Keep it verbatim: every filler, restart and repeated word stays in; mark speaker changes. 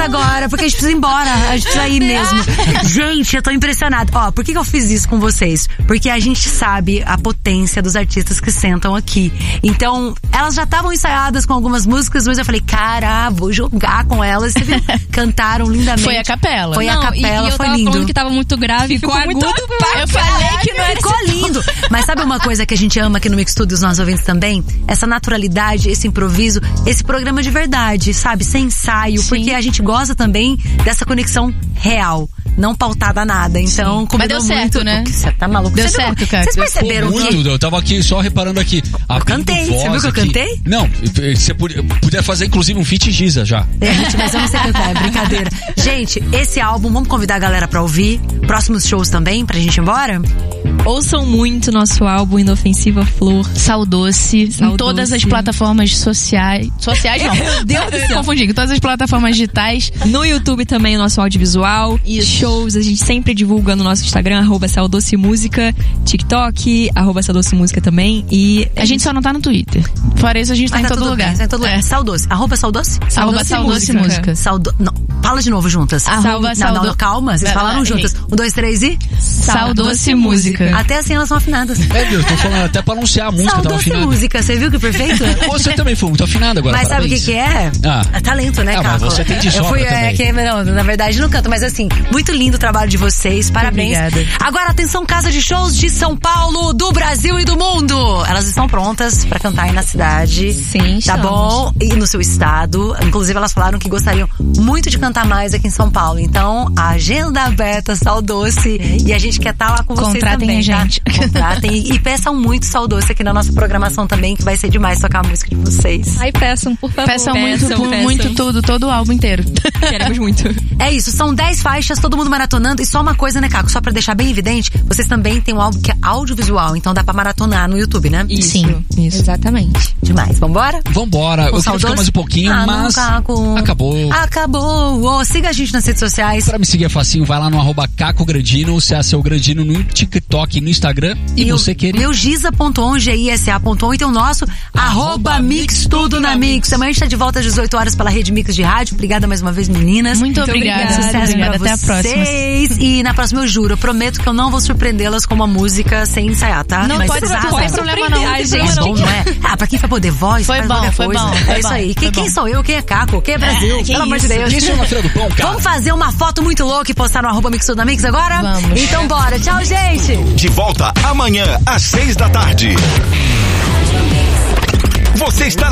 Speaker 1: agora, porque a gente precisa ir embora. A gente precisa ir mesmo. Gente, eu tô impressionada. Ó, por que que eu fiz isso com vocês? Porque a gente sabe a potência dos artistas que sentam aqui. Então, elas já estavam ensaiadas com algumas músicas, mas eu falei, cara, vou jogar com elas. Você viu? Cantaram lindamente.
Speaker 2: Foi a capela.
Speaker 1: Foi
Speaker 3: não,
Speaker 1: a capela,
Speaker 3: e, e eu
Speaker 1: foi
Speaker 3: tava
Speaker 1: lindo.
Speaker 3: falando que tava muito grave, ficou, ficou agudo.
Speaker 2: Muito eu falei que não era.
Speaker 1: Ficou lindo. Mas sabe uma coisa que a gente ama aqui no Mix Studio, os nossos ouvintes também? Essa naturalidade, esse improviso, esse programa de verdade, sabe? Sem ensaio. Sim. Porque a gente gosta também dessa conexão real. Não pautada a nada. Então,
Speaker 2: mas deu certo,
Speaker 1: muito,
Speaker 2: né?
Speaker 1: Você tá maluco?
Speaker 2: Deu
Speaker 1: você
Speaker 2: certo,
Speaker 1: não,
Speaker 2: cara.
Speaker 1: Vocês perceberam
Speaker 4: muito,
Speaker 1: que...
Speaker 4: Eu tava aqui só reparando aqui.
Speaker 1: Eu cantei. Você viu que eu
Speaker 4: aqui.
Speaker 1: cantei?
Speaker 4: Não, você puder fazer inclusive um feat Giza já.
Speaker 1: É, gente, mas eu não sei cantar, é brincadeira. Gente, esse álbum, vamos convidar a galera pra ouvir. Próximos shows também, pra gente ir embora?
Speaker 3: Ouçam muito nosso álbum Inofensiva Flor.
Speaker 2: Sal Doce.
Speaker 3: Sal
Speaker 2: em todas
Speaker 3: Doce.
Speaker 2: as plataformas sociais. Sociais não.
Speaker 3: Meu Deus do céu.
Speaker 2: Confundi. Em todas as plataformas digitais.
Speaker 3: No YouTube também o nosso audiovisual.
Speaker 2: Isso.
Speaker 3: Shows, a gente sempre divulga no nosso Instagram, arroba Sal Doce Música, TikTok, arroba Sal Doce Música também. E
Speaker 2: a gente só não tá no Twitter. Fora isso, a gente tá,
Speaker 1: Mas
Speaker 2: em,
Speaker 1: tá
Speaker 2: todo lugar.
Speaker 1: Bem, tá em todo lugar.
Speaker 2: É.
Speaker 1: Sal Doce. Arroba Sal Doce?
Speaker 2: Sal arroba Sal Doce Música. música.
Speaker 1: Sal do... Não, fala de novo juntas.
Speaker 2: Arroba
Speaker 1: não,
Speaker 2: Sal
Speaker 1: não, não, calma, vocês
Speaker 2: Vai,
Speaker 1: falaram
Speaker 2: vai,
Speaker 1: juntas. Um, dois, três e...
Speaker 2: Sal Doce Música.
Speaker 1: Até assim elas são afinadas.
Speaker 4: É, Deus, tô falando até pra anunciar a música,
Speaker 1: Sal
Speaker 4: tava
Speaker 1: Doce
Speaker 4: afinada.
Speaker 1: Música, você viu que perfeito?
Speaker 4: Você também foi muito afinada agora.
Speaker 1: Mas sabe o que que é?
Speaker 4: Ah.
Speaker 1: É talento, né,
Speaker 4: Ah, mas
Speaker 1: Caco?
Speaker 4: você tem de
Speaker 1: Eu
Speaker 4: sobra
Speaker 1: fui, é,
Speaker 4: também.
Speaker 1: que, não, na verdade não canto, mas assim, muito lindo o trabalho de vocês, parabéns.
Speaker 2: Obrigada.
Speaker 1: Agora, atenção, casa de shows de São Paulo, do Brasil e do mundo. Elas estão prontas pra cantar aí na cidade.
Speaker 2: Sim,
Speaker 1: Tá
Speaker 2: estamos.
Speaker 1: bom? E no seu estado. Inclusive, elas falaram que gostariam muito de cantar mais aqui em São Paulo. Então, a agenda aberta, Sal Doce. E a gente quer estar lá com vocês
Speaker 2: Contratem
Speaker 1: também,
Speaker 2: a gente.
Speaker 1: tá? Contratem. E, e peçam muito Sal Doce aqui na nossa programação também, que vai ser demais tocar a música de vocês.
Speaker 3: Ai, peçam, por favor.
Speaker 2: Peçam muito,
Speaker 3: peçam,
Speaker 2: por
Speaker 3: peçam.
Speaker 2: muito tudo, todo o álbum inteiro.
Speaker 3: Queremos muito.
Speaker 1: É isso, são dez faixas, todo mundo maratonando. E só uma coisa, né, Caco? Só pra deixar bem evidente, vocês também têm um álbum que é audiovisual, então dá pra maratonar no YouTube, né?
Speaker 3: Isso.
Speaker 2: Sim,
Speaker 3: Isso.
Speaker 2: Exatamente.
Speaker 1: Demais, vambora?
Speaker 4: Vambora.
Speaker 1: Com
Speaker 4: Eu
Speaker 1: Sal
Speaker 4: quero ficar
Speaker 1: Doce?
Speaker 4: mais um pouquinho,
Speaker 1: ah,
Speaker 4: mas...
Speaker 1: Não, Caco.
Speaker 4: Acabou.
Speaker 1: Acabou. Oh, siga a gente nas redes sociais.
Speaker 4: Pra me seguir é facinho, vai lá no arroba Caco Grandino, C A C Grandino no TikTok, no Instagram. E,
Speaker 1: E
Speaker 4: você,
Speaker 1: o
Speaker 4: querido?
Speaker 1: meu giza ponto on, G I S A ponto on, e tem o nosso arroba
Speaker 4: Arroba
Speaker 1: Mix Tudo na Mix. Amanhã a gente tá de volta às dezoito horas pela Rede Mix de Rádio. Obrigada mais uma vez, meninas.
Speaker 2: Muito,
Speaker 3: Muito
Speaker 2: obrigada.
Speaker 3: obrigada.
Speaker 1: Sucesso
Speaker 2: Obrigada.
Speaker 1: pra
Speaker 2: Até a próxima.
Speaker 1: vocês. E na próxima eu juro, eu prometo que eu não vou surpreendê-las com uma música sem ensaiar, tá?
Speaker 2: Não
Speaker 1: Mas
Speaker 2: pode,
Speaker 1: vocês
Speaker 2: não
Speaker 1: arrasam.
Speaker 2: tem problema não.
Speaker 3: Ai,
Speaker 2: Tem
Speaker 3: gente,
Speaker 1: É
Speaker 2: problema
Speaker 1: bom, não é? Ah, pra quem vai poder voz,
Speaker 2: Foi
Speaker 1: faz
Speaker 2: bom,
Speaker 1: qualquer
Speaker 2: foi
Speaker 1: coisa.
Speaker 2: bom,
Speaker 1: É
Speaker 2: foi
Speaker 1: isso
Speaker 2: bom,
Speaker 1: aí.
Speaker 2: foi
Speaker 1: Quem, quem
Speaker 2: bom.
Speaker 1: sou eu? Quem é Caco? Quem é Brasil?
Speaker 2: que
Speaker 1: Pelo amor de
Speaker 2: isso.
Speaker 1: Deus.
Speaker 4: Isso é na Feira do Pão, cara.
Speaker 1: Vamos fazer uma foto muito louca e postar no arroba Mix Tudo na Mix agora?
Speaker 2: Vamos.
Speaker 1: Então bora. Tchau, gente.
Speaker 5: De volta amanhã às seis da tarde. Você está na